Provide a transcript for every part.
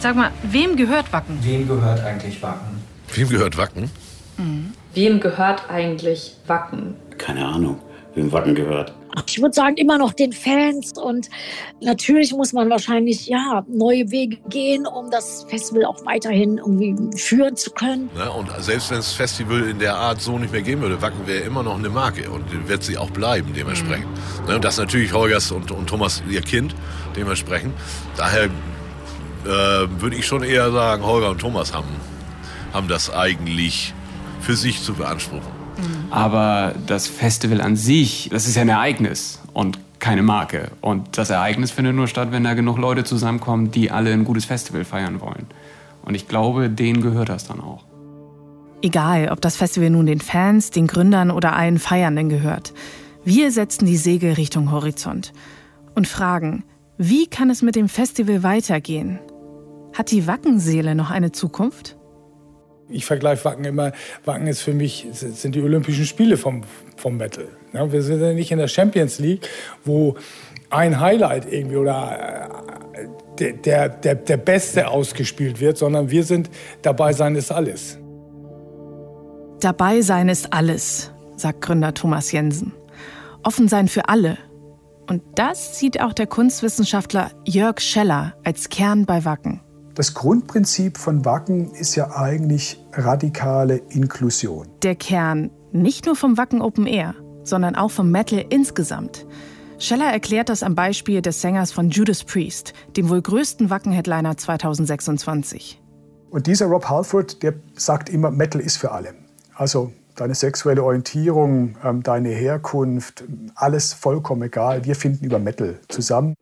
Sag mal, wem gehört Wacken? Wem gehört eigentlich Wacken? Wem gehört Wacken? Wem gehört eigentlich Wacken? Keine Ahnung, wem Wacken gehört. Ich würde sagen, immer noch den Fans. Und natürlich muss man wahrscheinlich neue Wege gehen, um das Festival auch weiterhin irgendwie führen zu können. Ne? Und selbst wenn es das Festival in der Art so nicht mehr geben würde, Wacken wäre immer noch eine Marke und wird sie auch bleiben dementsprechend. Ne? Und das ist natürlich Holgers und Thomas ihr Kind dementsprechend. Daher würde ich schon eher sagen, Holger und Thomas haben das eigentlich für sich zu beanspruchen. Aber das Festival an sich, das ist ja ein Ereignis und keine Marke. Und das Ereignis findet nur statt, wenn da genug Leute zusammenkommen, die alle ein gutes Festival feiern wollen. Und ich glaube, denen gehört das dann auch. Egal, ob das Festival nun den Fans, den Gründern oder allen Feiernden gehört. Wir setzen die Segel Richtung Horizont und fragen, wie kann es mit dem Festival weitergehen? Hat die Wackenseele noch eine Zukunft? Ich vergleiche Wacken immer, Wacken ist für mich, sind die Olympischen Spiele vom Metal. Ja, wir sind ja nicht in der Champions League, wo ein Highlight irgendwie oder der Beste ausgespielt wird, sondern wir sind, dabei sein ist alles. Dabei sein ist alles, sagt Gründer Thomas Jensen. Offen sein für alle. Und das sieht auch der Kunstwissenschaftler Jörg Scheller als Kern bei Wacken. Das Grundprinzip von Wacken ist ja eigentlich radikale Inklusion. Der Kern nicht nur vom Wacken Open Air, sondern auch vom Metal insgesamt. Scheller erklärt das am Beispiel des Sängers von Judas Priest, dem wohl größten Wacken-Headliner 2026. Und dieser Rob Halford, der sagt immer, Metal ist für alle. Also deine sexuelle Orientierung, deine Herkunft, alles vollkommen egal. Wir finden über Metal zusammen.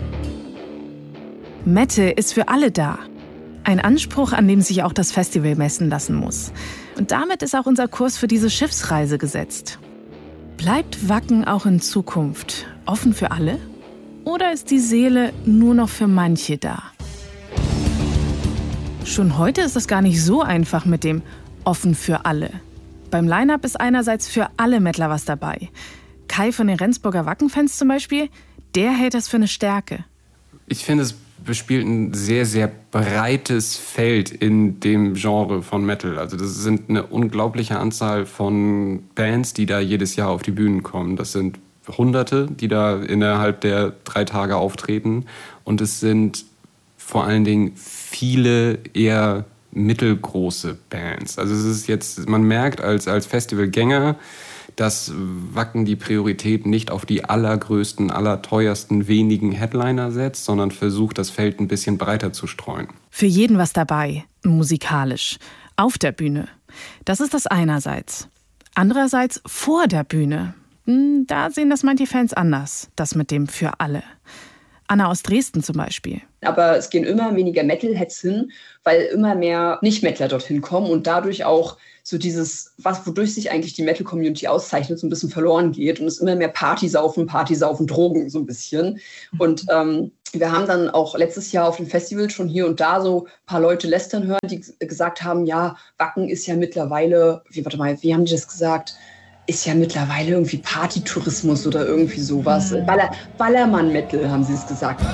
Metal ist für alle da. Ein Anspruch, an dem sich auch das Festival messen lassen muss. Und damit ist auch unser Kurs für diese Schiffsreise gesetzt. Bleibt Wacken auch in Zukunft offen für alle? Oder ist die Seele nur noch für manche da? Schon heute ist es gar nicht so einfach mit dem offen für alle. Beim Line-Up ist einerseits für alle Mettler was dabei. Kai von den Rendsburger Wacken-Fans zum Beispiel, der hält das für eine Stärke. Ich finde, es bespielt ein sehr, sehr breites Feld in dem Genre von Metal. Also das sind eine unglaubliche Anzahl von Bands, die da jedes Jahr auf die Bühnen kommen. Das sind Hunderte, die da innerhalb der 3 Tage auftreten. Und es sind vor allen Dingen viele eher mittelgroße Bands. Also es ist jetzt, man merkt als Festivalgänger, dass Wacken die Priorität nicht auf die allergrößten, allerteuersten, wenigen Headliner setzt, sondern versucht, das Feld ein bisschen breiter zu streuen. Für jeden was dabei, musikalisch, auf der Bühne. Das ist das einerseits. Andererseits vor der Bühne. Da sehen das manche Fans anders, das mit dem für alle. Anna aus Dresden zum Beispiel. Aber es gehen immer weniger Metalheads hin, weil immer mehr Nicht-Metaler dorthin kommen und dadurch auch so dieses, wodurch sich eigentlich die Metal-Community auszeichnet, so ein bisschen verloren geht und es immer mehr Partysaufen, Drogen so ein bisschen. Und wir haben dann auch letztes Jahr auf dem Festival schon hier und da so ein paar Leute lästern hören, die gesagt haben, ja, Wacken ist ja mittlerweile, wie haben die das gesagt? Ist ja mittlerweile irgendwie Partytourismus oder irgendwie sowas. Ballermann-Metal, haben sie es gesagt.